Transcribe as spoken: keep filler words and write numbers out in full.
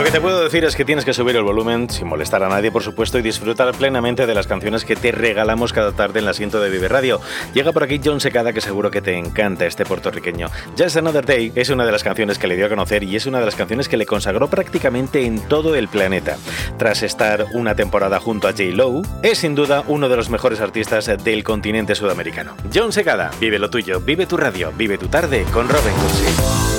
que te puedo decir es que tienes que subir el volumen sin molestar a nadie, por supuesto, y disfrutar plenamente de las canciones que te regalamos cada tarde en el asiento de Vive Radio. Llega por aquí Jon Secada, que seguro que te encanta este puertorriqueño. Just Another Day es una de las canciones que le dio a conocer y es una de las canciones que le consagró prácticamente en todo el planeta. Tras estar una temporada junto a J-Lo, es sin duda uno de los mejores artistas del continente sudamericano. Jon Secada, vive lo tuyo, vive tu radio, vive tu tarde con Robin Cursi.